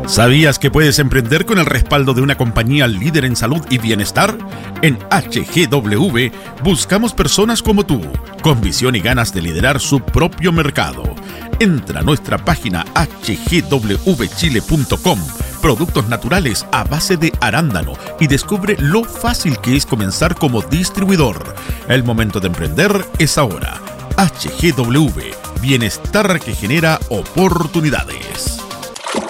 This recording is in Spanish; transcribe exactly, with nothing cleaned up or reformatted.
¿Sabías que puedes emprender con el respaldo de una compañía líder en salud y bienestar? En H G W buscamos personas como tú, con visión y ganas de liderar su propio mercado. Entra a nuestra página h g w chile punto com, productos naturales a base de arándano, y descubre lo fácil que es comenzar como distribuidor. El momento de emprender es ahora. H G W, bienestar que genera oportunidades.